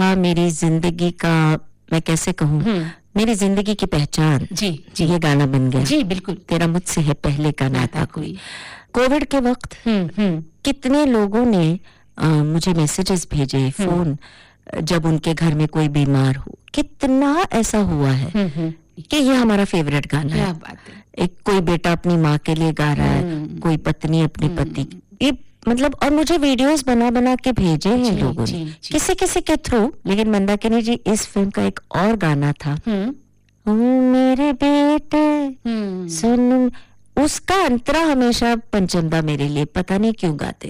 मेरी जिंदगी का, मैं कैसे कहूँ, मेरी जिंदगी की पहचान, जी ये गाना बन गया। जी बिल्कुल। तेरा मुझसे है पहले का नाता कोई। कोविड के वक्त कितने लोगों ने मुझे मैसेजेस भेजे, फोन, जब उनके घर में कोई बीमार हो, कितना ऐसा हुआ है कि ये हमारा फेवरेट गाना है। बात है। एक कोई बेटा अपनी माँ के लिए गा रहा है, कोई पत्नी अपने पति, ये मतलब, और मुझे वीडियोस बना बना के भेजे हैं लोगों ने, किसी किसी के थ्रू। लेकिन मंदाकिनी जी, इस फिल्म का एक और गाना था, ओ मेरे बेटे सुन, उसका अंतरा हमेशा पंचमदा मेरे लिए पता नहीं क्यों गाते